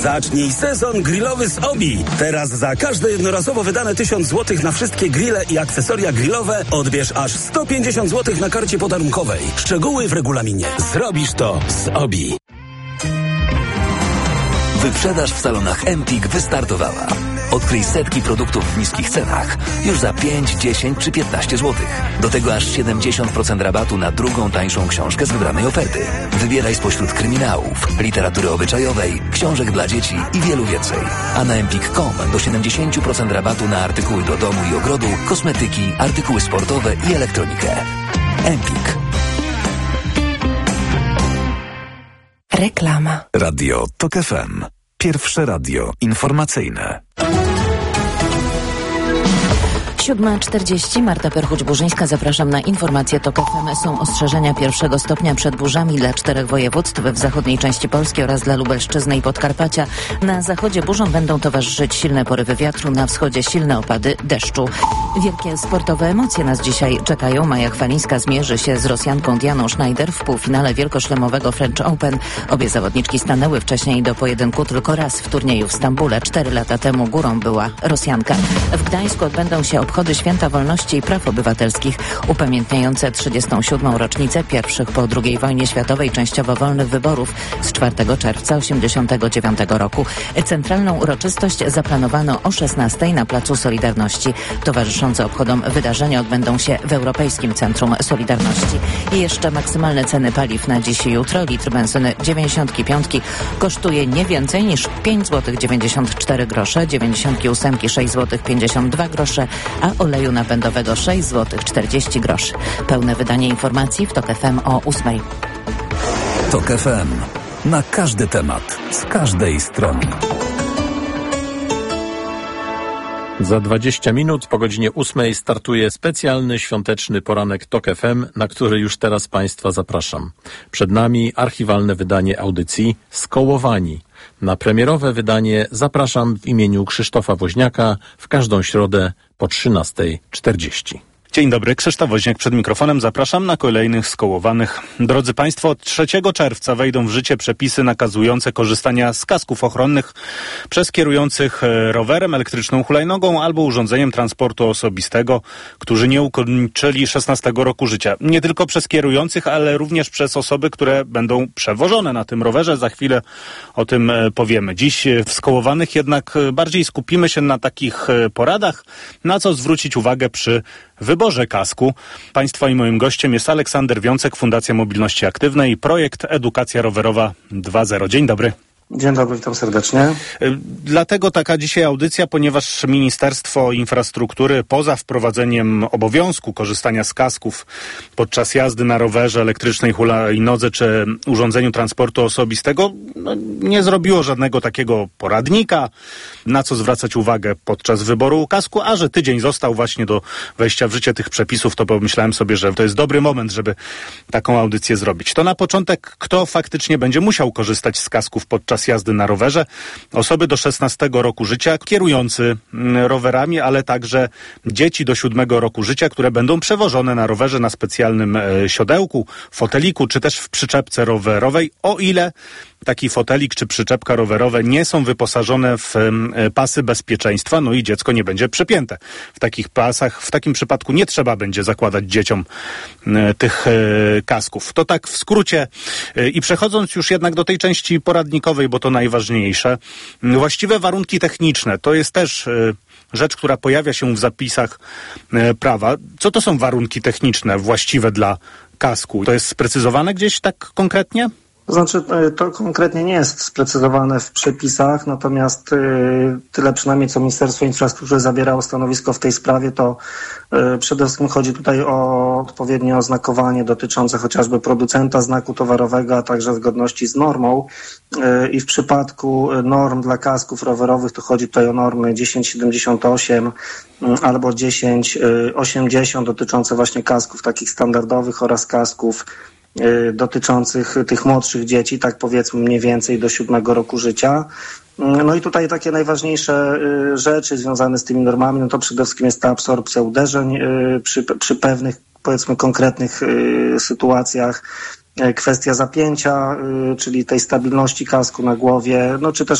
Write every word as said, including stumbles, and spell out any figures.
Zacznij sezon grillowy z Obi. Teraz za każde jednorazowo wydane tysiąc złotych na wszystkie grille i akcesoria grillowe odbierz aż sto pięćdziesiąt złotych na karcie podarunkowej. Szczegóły w regulaminie. Zrobisz to z Obi. Wyprzedaż w salonach Empik wystartowała. Odkryj setki produktów w niskich cenach już za pięć, dziesięć czy piętnaście złotych. Do tego aż siedemdziesiąt procent rabatu na drugą tańszą książkę z wybranej oferty. Wybieraj spośród kryminałów, literatury obyczajowej, książek dla dzieci i wielu więcej. A na empik kropka com do siedemdziesiąt procent rabatu na artykuły do domu i ogrodu, kosmetyki, artykuły sportowe i elektronikę. Empik. Reklama. Radio Tok F M. Pierwsze radio informacyjne. siódma czterdzieści, Marta Perchuć-Burzyńska, zapraszam na informacje Tok F M. Są ostrzeżenia pierwszego stopnia przed burzami dla czterech województw w zachodniej części Polski oraz dla Lubelszczyzny i Podkarpacia. Na zachodzie burzom będą towarzyszyć silne porywy wiatru, na wschodzie silne opady deszczu. Wielkie sportowe emocje nas dzisiaj czekają. Maja Chwalińska zmierzy się z Rosjanką Dianą Schneider w półfinale wielkoszlemowego French Open. Obie zawodniczki stanęły wcześniej do pojedynku tylko raz w turnieju w Stambule. Cztery lata temu górą była Rosjanka. W Gdańsku odbędą się obchody Święta Wolności i Praw Obywatelskich upamiętniające trzydziestą siódmą rocznicę pierwszych po drugiej wojnie światowej częściowo wolnych wyborów z czwartego czerwca osiemdziesiątego dziewiątego roku. Centralną uroczystość zaplanowano o szesnastej na Placu Solidarności. Towarzyszące obchodom wydarzenia odbędą się w Europejskim Centrum Solidarności. I jeszcze maksymalne ceny paliw na dziś i jutro. Litr benzyny dziewięćdziesiątki piątki kosztuje nie więcej niż pięć złotych dziewięćdziesiąt cztery grosze, dziewięćdziesiątki ósemki sześć złotych pięćdziesiąt dwa grosze, a oleju napędowego sześć złotych czterdzieści groszy. Pełne wydanie informacji w Tok F M o ósmej. Tok F M. Na każdy temat, z każdej strony. Za dwadzieścia minut po godzinie ósmej startuje specjalny świąteczny poranek Tok F M, na który już teraz Państwa zapraszam. Przed nami archiwalne wydanie audycji Skołowani. Na premierowe wydanie zapraszam w imieniu Krzysztofa Woźniaka w każdą środę po trzynastej czterdzieści. Dzień dobry, Krzysztof Woźniak przed mikrofonem. Zapraszam na kolejnych Skołowanych. Drodzy Państwo, od trzeciego czerwca wejdą w życie przepisy nakazujące korzystania z kasków ochronnych przez kierujących rowerem, elektryczną hulajnogą albo urządzeniem transportu osobistego, którzy nie ukończyli szesnastego roku życia. Nie tylko przez kierujących, ale również przez osoby, które będą przewożone na tym rowerze. Za chwilę o tym powiemy. Dziś w Skołowanych jednak bardziej skupimy się na takich poradach, na co zwrócić uwagę przy wyborze kasku. Państwa i moim gościem jest Aleksander Wiącek, Fundacja Mobilności Aktywnej i projekt Edukacja Rowerowa dwa zero. Dzień dobry. Dzień dobry, witam serdecznie. Dlatego taka dzisiaj audycja, ponieważ Ministerstwo Infrastruktury poza wprowadzeniem obowiązku korzystania z kasków podczas jazdy na rowerze, elektrycznej hulajnodze czy urządzeniu transportu osobistego no, nie zrobiło żadnego takiego poradnika, na co zwracać uwagę podczas wyboru kasku, a że tydzień został właśnie do wejścia w życie tych przepisów, to pomyślałem sobie, że to jest dobry moment, żeby taką audycję zrobić. To na początek, kto faktycznie będzie musiał korzystać z kasków podczas jazdy na rowerze? Osoby do szesnastego roku życia, kierujący rowerami, ale także dzieci do siódmego roku życia, które będą przewożone na rowerze na specjalnym siodełku, foteliku, czy też w przyczepce rowerowej, o ile taki fotelik czy przyczepka rowerowe nie są wyposażone w pasy bezpieczeństwa, no i dziecko nie będzie przepięte w takich pasach. W takim przypadku nie trzeba będzie zakładać dzieciom tych kasków. To tak w skrócie. I przechodząc już jednak do tej części poradnikowej, bo to najważniejsze, właściwe warunki techniczne, to jest też rzecz, która pojawia się w zapisach prawa. Co to są warunki techniczne właściwe dla kasku? To jest sprecyzowane gdzieś tak konkretnie? To znaczy, to konkretnie nie jest sprecyzowane w przepisach, natomiast tyle przynajmniej, co Ministerstwo Infrastruktury zabierało stanowisko w tej sprawie, to przede wszystkim chodzi tutaj o odpowiednie oznakowanie dotyczące chociażby producenta znaku towarowego, a także zgodności z normą. I w przypadku norm dla kasków rowerowych to chodzi tutaj o normy dziesięć siedemdziesiąt osiem albo dziesięć osiemdziesiąt dotyczące właśnie kasków takich standardowych oraz kasków dotyczących tych młodszych dzieci, tak powiedzmy mniej więcej do siódmego roku życia. No i tutaj takie najważniejsze rzeczy związane z tymi normami, no to przede wszystkim jest ta absorpcja uderzeń przy, przy pewnych, powiedzmy, konkretnych sytuacjach, kwestia zapięcia, czyli tej stabilności kasku na głowie, no czy też